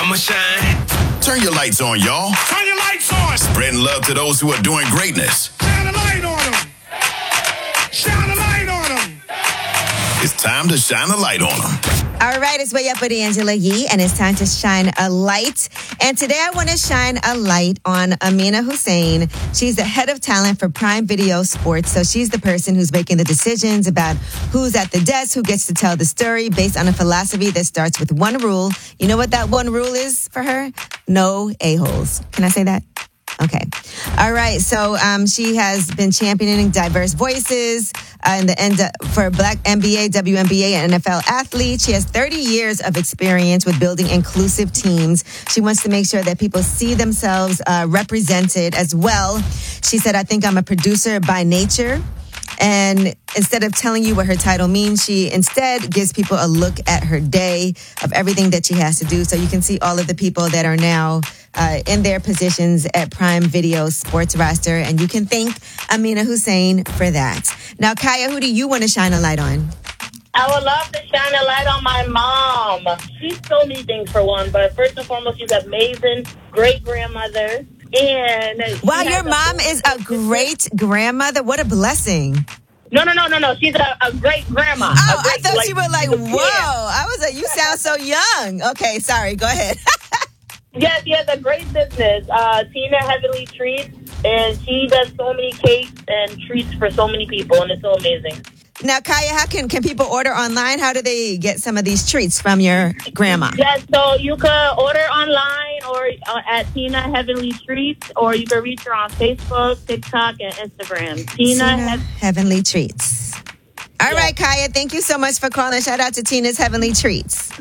I'ma shine. Turn your lights on, y'all. Turn your lights on. Spreading love to those who are doing greatness. Shine a light on them. Shine a light on them. It's time to shine a light on them. All right, it's Way Up with Angela Yee, and it's time to shine a light. And today I want to shine a light on Amina Hussein. She's the head of talent for Prime Video Sports. So she's the person who's making the decisions about who's at the desk, who gets to tell the story based on a philosophy that starts with one rule. You know what that one rule is for her? No a-holes. Can I say that? Okay. All right. So she has been championing diverse voices in the end for Black NBA, WNBA, and NFL athletes. She has 30 years of experience with building inclusive teams. She wants to make sure that people see themselves represented as well. She said, I think I'm a producer by nature. And instead of telling you what her title means, she instead gives people a look at her day of everything that she has to do. So you can see all of the people that are now in their positions at Prime Video Sports roster. And you can thank Amina Hussein for that. Now, Kaya, who do you want to shine a light on? I would love to shine a light on my mom. She's so many things for one, but first and foremost, she's an amazing great-grandmother. And wow, your mom is a great grandmother. What a blessing. No. She's a great grandma. Oh, I thought you were like, whoa. I was like, you sound so young. Okay, sorry. Go ahead. Yes, she has a great business, Tina Heavenly Treats, and she does so many cakes and treats for so many people, and it's so amazing. Now, Kaya, how can people order online? How do they get some of these treats from your grandma? Yes, so you could order online or at Tina Heavenly Treats, or you can reach her on Facebook, TikTok, and Instagram. Tina Heavenly Treats. All right, Kaya, thank you so much for calling. Shout out to Tina's Heavenly Treats.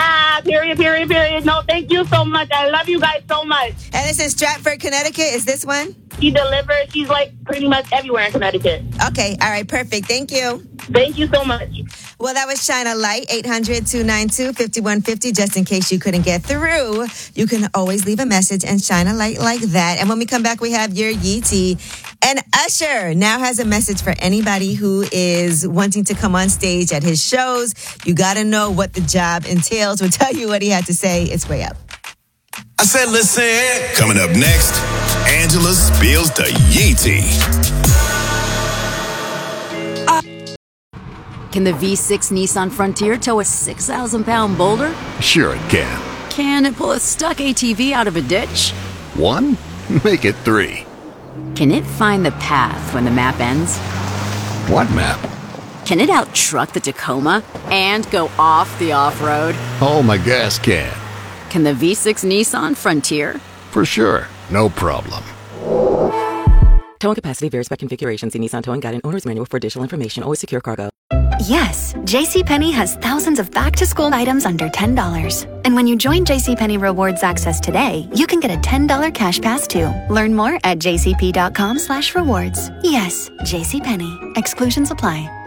Period. No, thank you so much. I love you guys so much. And it's in Stratford, Connecticut. Is this one? She delivers. She's like pretty much everywhere in Connecticut. Okay. All right. Perfect. Thank you. Thank you so much. Well, that was Shine a Light, 800-292-5150. Just in case you couldn't get through, you can always leave a message and shine a light like that. And when we come back, we have your Yee Tea. And Usher now has a message for anybody who is wanting to come on stage at his shows. You got to know what the job entails. We'll tell you what he had to say. It's Way Up. I said, listen. Coming up next, Angela spills the Yee Tea. Can the V6 Nissan Frontier tow a 6,000-pound boulder? Sure it can. Can it pull a stuck ATV out of a ditch? 1? Make it 3. Can it find the path when the map ends? What map? Can it out-truck the Tacoma and go off the off-road? Oh, my gas can. Can the V6 Nissan Frontier? For sure. No problem. Towing capacity varies by configuration. See Nissan Towing Guide and Owner's Manual for additional information. Always secure cargo. Yes, JCPenney has thousands of back-to-school items under $10. And when you join JCPenney Rewards Access today, you can get a $10 cash pass too. Learn more at jcp.com/rewards. Yes, JCPenney. Exclusions apply.